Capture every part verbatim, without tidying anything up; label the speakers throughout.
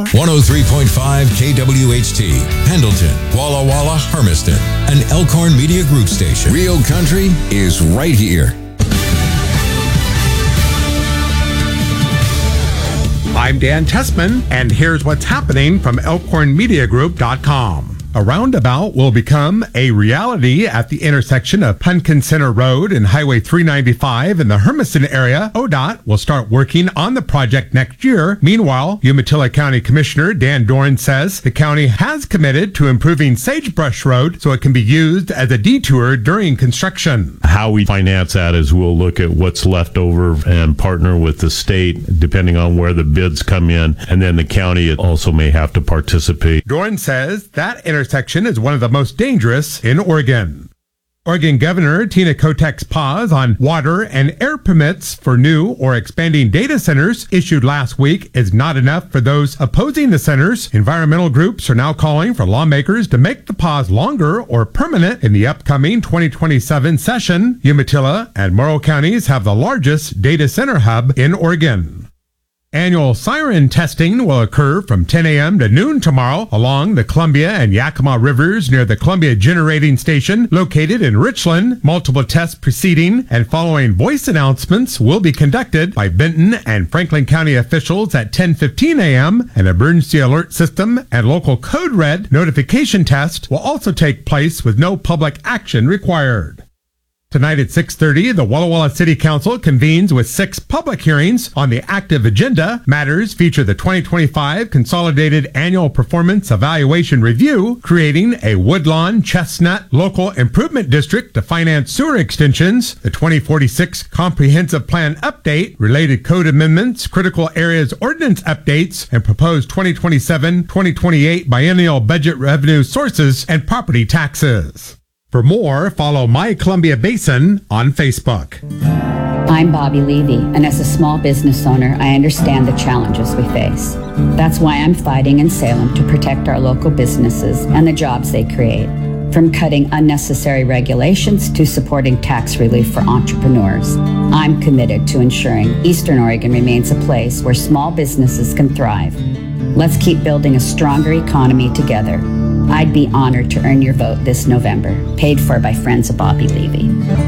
Speaker 1: one oh three point five K W H T, Pendleton, Walla Walla, Hermiston, an Elkhorn Media Group station. Real country is right here.
Speaker 2: I'm Dan Tessman, and here's what's happening from elkhorn media group dot com. A roundabout will become a reality at the intersection of Pumpkin Center Road and Highway three ninety-five in the Hermiston area. O D O T will start working on the project next year. Meanwhile, Umatilla County Commissioner Dan Doran says the county has committed to improving Sagebrush Road so it can be used as a detour during construction.
Speaker 3: How we finance that is we'll look at what's left over and partner with the state depending on where the bids come in, and then the county also may have to participate.
Speaker 2: Doran says that intersection Intersection is one of the most dangerous in Oregon. Oregon Governor Tina Kotek's pause on water and air permits for new or expanding data centers issued last week is not enough for those opposing the centers. Environmental groups are now calling for lawmakers to make the pause longer or permanent in the upcoming twenty twenty-seven session. Umatilla and Morrow counties have the largest data center hub in Oregon. Annual siren testing will occur from ten a.m. to noon tomorrow along the Columbia and Yakima rivers near the Columbia Generating Station located in Richland. Multiple tests preceding and following voice announcements will be conducted by Benton and Franklin County officials at ten fifteen a.m. An emergency alert system and local code red notification test will also take place with no public action required. Tonight at six thirty, the Walla Walla City Council convenes with six public hearings on the active agenda. Matters feature the twenty twenty-five Consolidated Annual Performance Evaluation Review, creating a Woodlawn Chestnut Local Improvement District to finance sewer extensions, the twenty forty-six Comprehensive Plan Update, related code amendments, critical areas ordinance updates, and proposed twenty twenty-seven twenty twenty-eight biennial budget revenue sources and property taxes. For more, follow My Columbia Basin on Facebook.
Speaker 4: I'm Bobby Levy, and as a small business owner, I understand the challenges we face. That's why I'm fighting in Salem to protect our local businesses and the jobs they create. From cutting unnecessary regulations to supporting tax relief for entrepreneurs, I'm committed to ensuring Eastern Oregon remains a place where small businesses can thrive. Let's keep building a stronger economy together. I'd be honored to earn your vote this November. Paid for by Friends of Bobby Levy.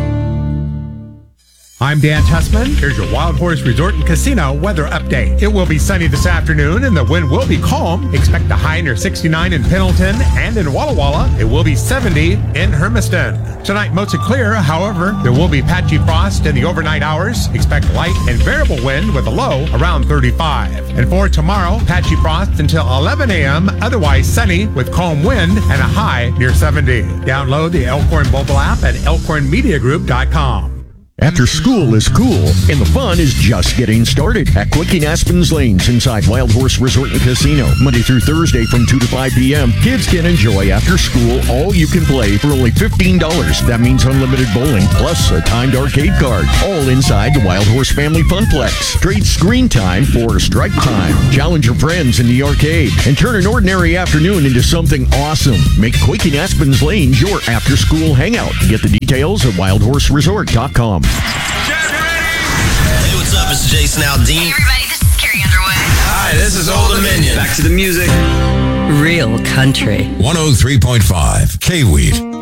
Speaker 2: I'm Dan Tessman. Here's your Wild Horse Resort and Casino weather update. It will be sunny this afternoon and the wind will be calm. Expect a high near sixty-nine in Pendleton and in Walla Walla. It will be seventy in Hermiston. Tonight, mostly clear. However, there will be patchy frost in the overnight hours. Expect light and variable wind with a low around thirty-five. And for tomorrow, patchy frost until eleven a.m. Otherwise sunny with calm wind and a high near seventy. Download the Elkhorn mobile app at elkhorn media group dot com.
Speaker 5: After school is cool, and the fun is just getting started at Quickie Aspen's Lanes inside Wild Horse Resort and Casino. Monday through Thursday from two to five p.m., kids can enjoy after school all you can play for only fifteen dollars. That means unlimited bowling, plus a timed arcade card. All inside the Wild Horse Family Funplex. Trade screen time for strike time. Challenge your friends in the arcade and turn an ordinary afternoon into something awesome. Make Quickie Aspen's Lanes your after-school hangout. Get the details at wild horse resort dot com.
Speaker 6: Hey, what's up? It's Jason Aldean.
Speaker 7: Hey, everybody, this is Carrie Underwood.
Speaker 6: Hi, this is Old Dominion. Back to the music.
Speaker 8: Real country.
Speaker 1: one oh three point five K-Weed.